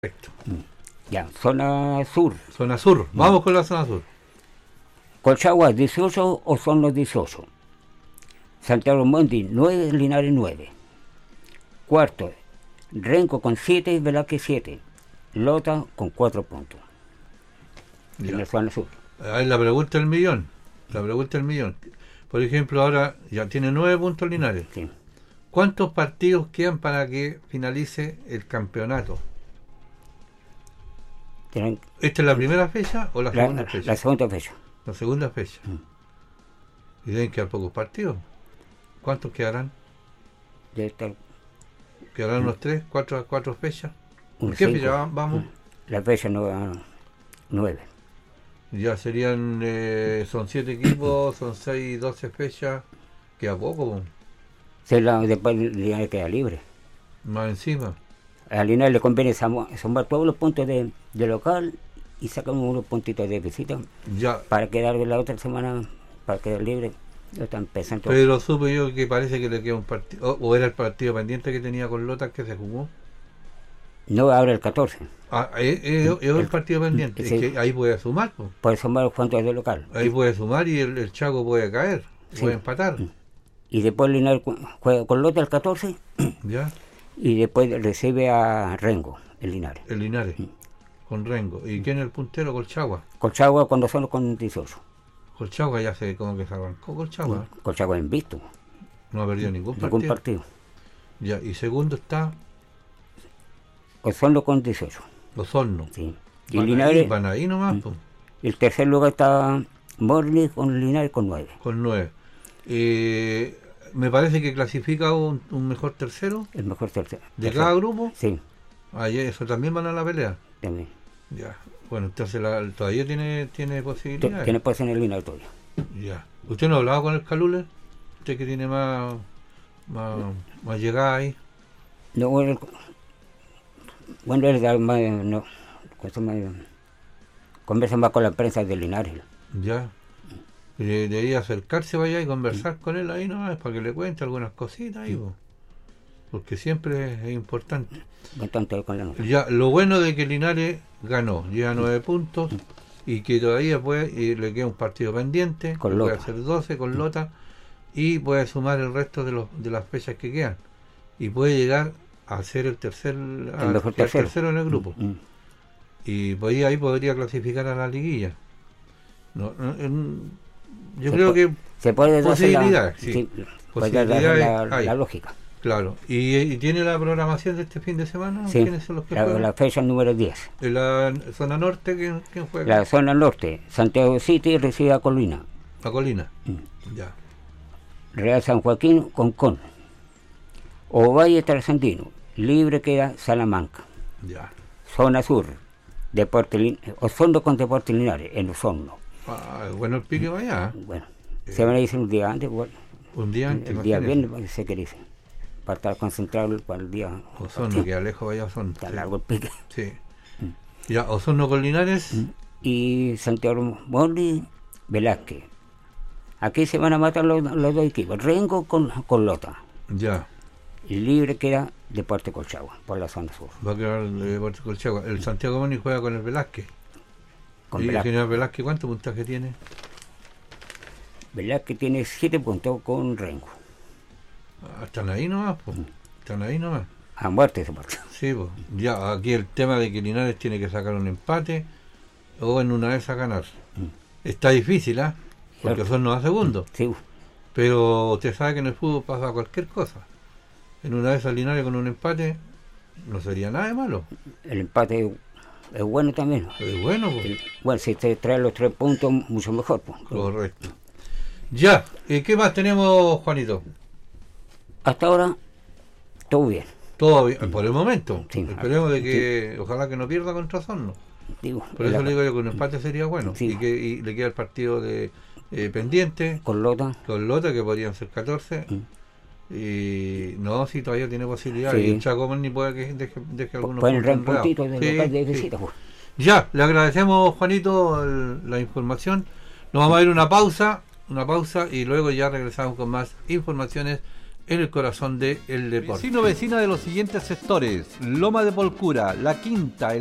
Perfecto. Ya, zona sur. Zona sur. Vamos con la zona sur. Colchagua 18, Osorno 18. Santiago Mondi 9, Linares 9. Cuarto, Renco con 7 y Velázquez 7. Lota con 4 puntos. Ya. En la zona sur. Ahí la pregunta del millón. La pregunta del millón. Por ejemplo, ahora ya tiene 9 puntos Linares. Sí. ¿Cuántos partidos quedan para que finalice el campeonato? Tienen ¿Esta es la primera fecha o la segunda fecha? la segunda fecha. La segunda fecha. Y deben quedar pocos partidos. ¿Cuántos quedarán? Debe estar ¿Quedarán unos 3, 4 fechas? ¿Por unos qué 5. fecha vamos? La fecha 9. Ya serían, son 7 equipos, son 6, 12 fechas. Queda poco, po. Después Linares queda libre. Más encima. A Linares le conviene sumar todos los puntos de local y sacar unos puntitos de visita Ya. para quedar la otra semana, para quedar libre. Ya está empezando. Pero supe yo que parece que le queda un partido, o era el partido pendiente que tenía con Lota que se jugó. No, ahora el 14. Es el partido pendiente. Sí. Es que ahí puede sumar, po. Puede sumar los puntos de local. Ahí puede sumar y el Chaco puede caer, Sí. puede empatar. Y después Linares juega con Lota el 14 ¿Ya? y después recibe a Rengo, el Linares. El Linares, con Rengo. ¿Y quién es el puntero? Colchagua. Colchagua cuando son con 18. Colchagua ya se como que se arrancó Colchagua. Colchagua invicto. No ha perdido ningún Ningún partido. partido. Ya, y segundo está Osorno con 18. Osorno. Sí. Y Van Linares, ahí, van ahí nomás, po, el tercer lugar está Morley con Linares con 9. con 9. Me parece que clasifica un mejor tercero El mejor tercero. de cada grupo. Sí, Ayer eso también van a la pelea. también. Ya. Bueno, entonces todavía tiene posibilidades. Tiene posición en el Linares todavía. Ya. ¿Usted no ha hablado con el Calule? Usted que tiene más llegada ahí. No, bueno, él da más, no, conversa más con la prensa de Linares. Ya. Debería acercarse vaya y conversar con él ahí nomás para que le cuente algunas cositas ahí, po. Porque siempre es importante. Bastante con la nota. Ya, lo bueno de que Linares ganó, lleva 9 puntos y que todavía y le queda un partido pendiente, Con que puede Lota. hacer 12 con Lota y puede sumar el resto de las fechas que quedan y puede llegar a ser el mejor tercero en el grupo. Mm. Y ahí podría clasificar a la liguilla. Yo Se creo pu- que se puede darse posibilidades, sí. puede darse Posibilidades hay. la lógica. Claro. ¿Y tiene la programación de este fin de semana? Sí, ¿Quiénes son los que juegan? la fecha número 10. En la zona norte, ¿quién juega? La zona norte, Santiago City recibe a Colina. La Colina. Ya. Real San Joaquín con Ovalle Trasandino, libre queda Salamanca. Ya. Zona sur, Osorno con Deportes Linares, en Osorno. Bueno, el pique va allá. Bueno, se van a decir un día antes, bueno, Un día antes. el día imagínese. viernes se quiere decir, para estar concentrado para el día. Osorno, que lejos vaya Osorno. Está largo el pique. Sí. Ya, Osorno con Linares. Y Santiago Morri, Velázquez. Aquí se van a matar los dos equipos. Rengo con Lota. Ya. Y libre queda Deporte Colchagua, por la zona sur. Va a quedar el Deportes Colchagua. El Santiago Moni juega con el Velázquez. Con ¿Y el Velázquez. general Velázquez cuánto puntaje tiene? Velázquez tiene 7 puntos con Rengo. Están ahí nomás, pues. Están ahí nomás. A muerte ese partido. Sí, pues. Ya, aquí el tema de que Linares tiene que sacar un empate o en una vez a ganar. Está difícil, ¿ah? Porque Claro. Osorno va segundo. Sí, Pero usted sabe que en el fútbol pasa cualquier cosa. En una vez a Linares con un empate no sería nada de malo. el empate es bueno también. Es bueno, pues. Bueno, si te trae los 3 puntos, mucho mejor. Pues. Correcto. Ya, ¿qué más tenemos, Juanito? Hasta ahora, todo bien. Todo bien, por el momento. Sí. Esperemos de que, ojalá que no pierda contra Osorno. Digo, Por eso le digo yo que un empate sería bueno. Sí. Y le queda el partido de pendiente con Lota. con Lota, que podrían ser 14. Y no, si todavía tiene posibilidades. Sí. Y el Chaco ni puede que deje algunos Pueden entrar enredados. puntitos de Sí, local de sí. visita. Pues. Ya, le agradecemos, Juanito, la información. Nos vamos a ir una pausa y luego ya regresamos con más informaciones en el corazón del deporte. Vecino, vecina de los siguientes sectores: Loma de Polcura, La Quinta,